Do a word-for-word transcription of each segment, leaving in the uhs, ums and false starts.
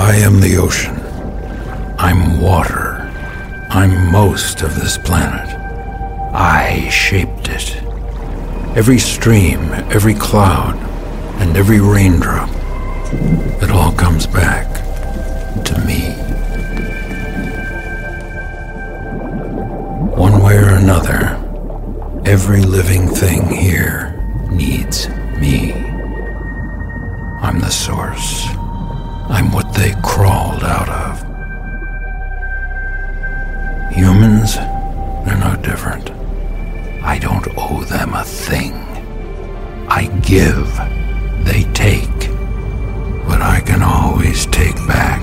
I am the ocean. I'm water. I'm most of this planet. I shaped it. Every stream, every cloud, and every raindrop, it all comes back to me. One way or another, every living thing here needs me. I'm the source. I'm what they crawled out of. Humans, they're no different. I don't owe them a thing. I give, they take, but I can always take back.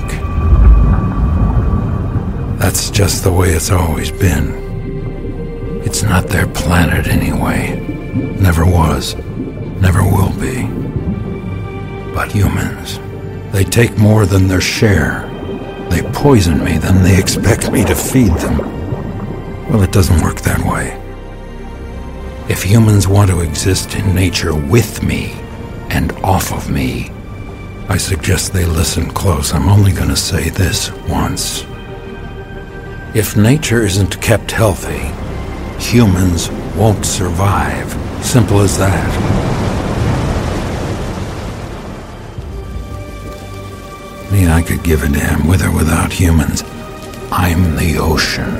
That's just the way it's always been. It's not their planet anyway. Never was, never will be. But humans, they take more than their share. They poison me, then they expect me to feed them. Well, it doesn't work that way. If humans want to exist in nature with me and off of me, I suggest they listen close. I'm only going to say this once. If nature isn't kept healthy, humans won't survive. Simple as that. I mean, I could give a damn with or without humans. I'm the ocean.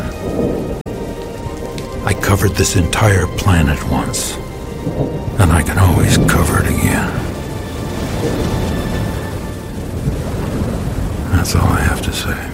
I covered this entire planet once, and I can always cover it again. That's all I have to say.